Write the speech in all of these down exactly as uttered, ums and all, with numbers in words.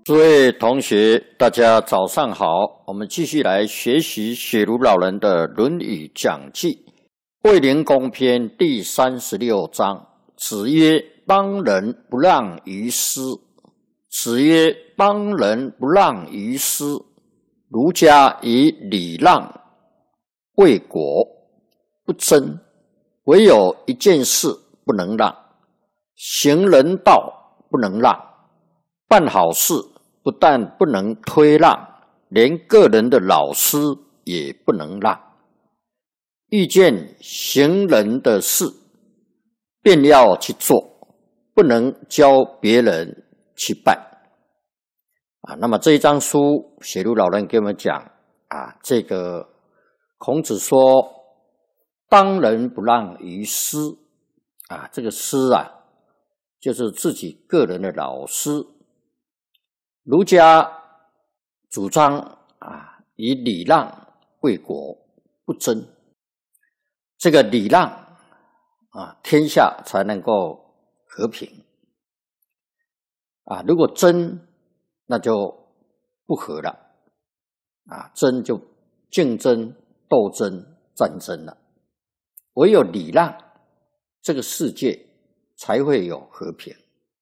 诸位同学，大家早上好。我们继续来学习雪庐老人的《论语讲记》卫灵公篇第三十六章。子曰：邦人不让于师。子曰：邦人不让于师。儒家以礼让为国，不争。唯有一件事不能让，行人道不能让，办好事不但不能推让，连个人的老师也不能让。遇见行人的事，便要去做，不能教别人去办。啊，那么这一章书，雪庐老人给我们讲啊，这个孔子说，邦人不让于师啊，这个师啊，就是自己个人的老师。儒家主张啊，以礼让为国，不争。这个礼让啊，天下才能够和平啊。如果争，那就不和了啊，争就竞争、斗争、战争了。唯有礼让，这个世界才会有和平。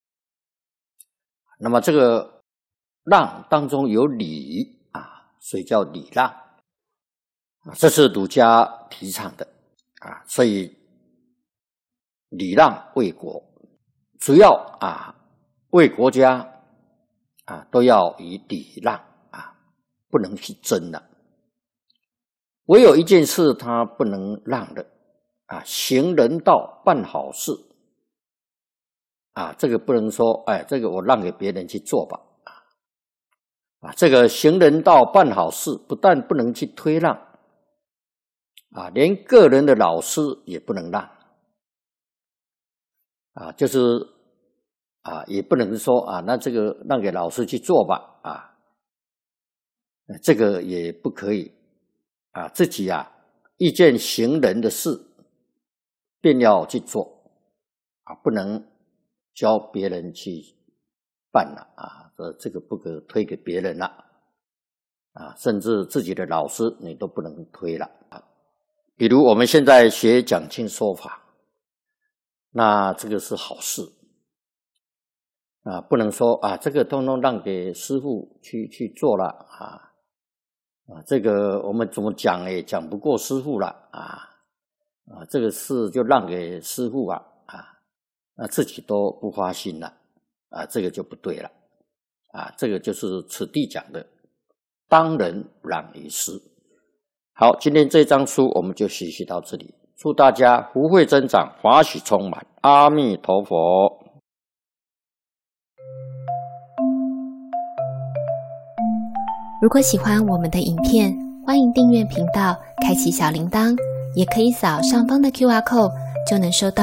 那么这个让当中有礼啊，所以叫礼让，这是儒家提倡的啊。所以礼让为国，主要啊为国家啊都要以礼让啊，不能去争的。唯有一件事他不能让的啊，行人道，办好事啊，这个不能说哎，这个我让给别人去做吧。啊，这个行人道办好事，不但不能去推让，啊，连个人的老师也不能让，啊，就是啊，也不能说啊，那这个让给老师去做吧，啊，这个也不可以，啊，自己啊，遇见行人的事，便要去做，啊，不能教别人去办了啊。呃，这个不可推给别人了啊，甚至自己的老师你都不能推了啊。比如我们现在学讲经说法，那这个是好事啊，不能说啊，这个通通让给师父去去做了啊啊，这个我们怎么讲也讲不过师父了啊啊，这个事就让给师父啊啊，那自己都不发心了啊，这个就不对了。啊，这个就是此地讲的邦人不让于师。好，今天这章书我们就学习到这里，祝大家福慧增长，法喜充满，阿弥陀佛。 如果喜欢我们的影片，欢迎订阅频道，开启小铃铛，也可以扫上方的 Q R code 就能收到